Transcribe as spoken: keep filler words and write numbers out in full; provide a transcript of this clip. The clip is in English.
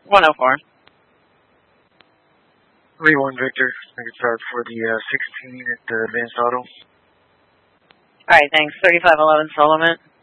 one oh four. three one Victor. I can start for the uh, sixteen at the Advanced Auto. Alright, thanks. thirty-five eleven Solomon.